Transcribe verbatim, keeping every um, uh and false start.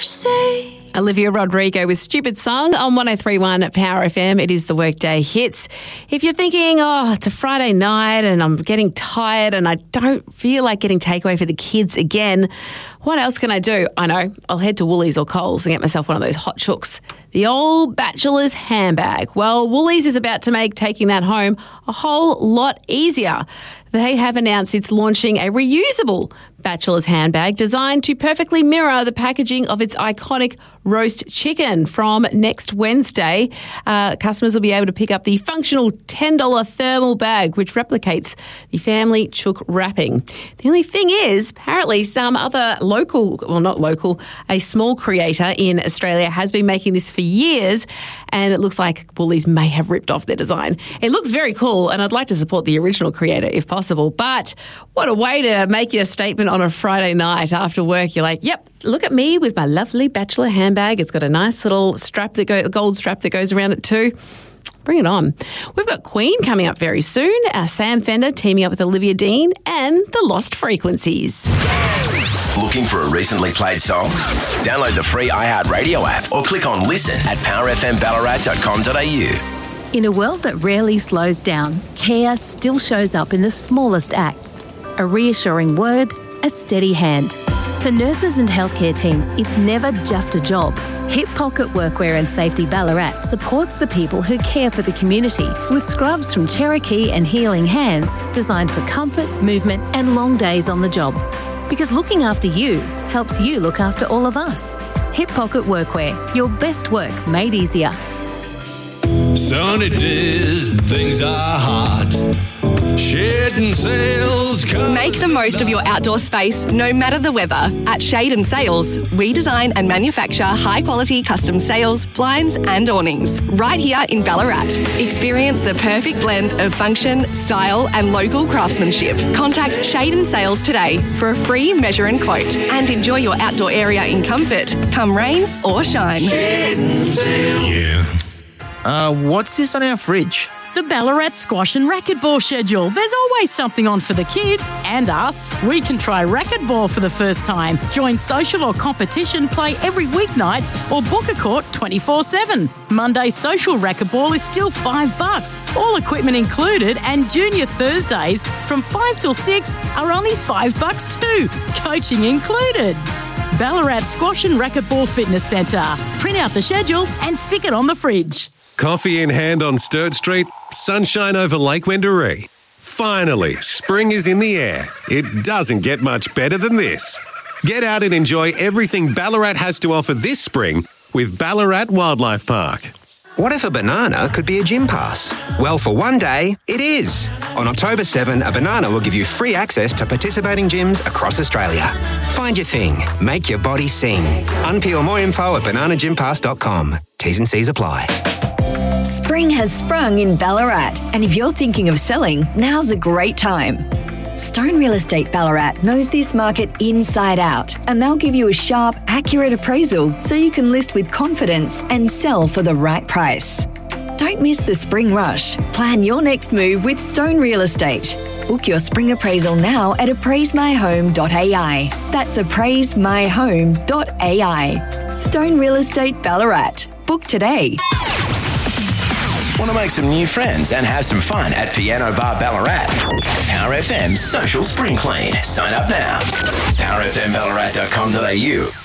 say. Olivia Rodrigo with Stupid Song on one oh three point one Power F M. It is the Workday Hits. If you're thinking, oh, it's a Friday night and I'm getting tired and I don't feel like getting takeaway for the kids again, what else can I do? I know, I'll head to Woolies or Coles and get myself one of those hot chooks. The old bachelor's handbag. Well, Woolies is about to make taking that home a whole lot easier. They have announced it's launching a reusable bachelor's handbag designed to perfectly mirror the packaging of its iconic roast chicken. From next Wednesday, uh, customers will be able to pick up the functional ten dollars thermal bag, which replicates the family chook wrapping. The only thing is, apparently some other local, well not local, a small creator in Australia has been making this for years, and it looks like Woolies may have ripped off their design. It looks very cool, and I'd like to support the original creator if possible, but what a way to make your statement on a Friday night after work. You're like, yep, look at me with my lovely bachelor handbag. It's got a nice little strap, that go, gold strap that goes around it too. Bring it on. We've got Queen coming up very soon. Uh, Sam Fender teaming up with Olivia Dean and The Lost Frequencies. Looking for a recently played song? Download the free iHeartRadio app or click on listen at power f m ballarat dot com dot a u. In a world that rarely slows down, care still shows up in the smallest acts. A reassuring word, a steady hand. For nurses and healthcare teams, it's never just a job. Hip Pocket Workwear and Safety Ballarat supports the people who care for the community with scrubs from Cherokee and Healing Hands designed for comfort, movement and long days on the job. Because looking after you helps you look after all of us. Hip Pocket Workwear, your best work made easier. Sunny days, things are hot. Shade and sails come. Make the most of your outdoor space, no matter the weather. At Shade and Sails, we design and manufacture high-quality custom sails, blinds and awnings. Right here in Ballarat. Experience the perfect blend of function, style and local craftsmanship. Contact Shade and Sails today for a free measure and quote. And enjoy your outdoor area in comfort, come rain or shine. Shade and sail. Yeah. Uh, what's this on our fridge? The Ballarat Squash and Racquetball schedule. There's always something on for the kids and us. We can try racquetball for the first time, join social or competition, play every weeknight, or book a court twenty-four seven. Monday social racquetball is still five bucks, all equipment included, and junior Thursdays from five till six are only five bucks too, coaching included. Ballarat Squash and Racquetball Fitness Centre. Print out the schedule and stick it on the fridge. Coffee in hand on Sturt Street, sunshine over Lake Wendouree. Finally, spring is in the air. It doesn't get much better than this. Get out and enjoy everything Ballarat has to offer this spring with Ballarat Wildlife Park. What if a banana could be a gym pass? Well, for one day, it is. On October seventh, a banana will give you free access to participating gyms across Australia. Find your thing. Make your body sing. Unpeel more info at banana gym pass dot com. T's and C's apply. Spring has sprung in Ballarat, and if you're thinking of selling, now's a great time. Stone Real Estate Ballarat knows this market inside out, and they'll give you a sharp, accurate appraisal so you can list with confidence and sell for the right price. Don't miss the spring rush. Plan your next move with Stone Real Estate. Book your spring appraisal now at appraise my home dot a i. That's appraise my home dot a i. Stone Real Estate Ballarat. Book today. Want to make some new friends and have some fun at Piano Bar Ballarat? Power F M's Social Spring Clean. Sign up now. power f m ballarat dot com dot a u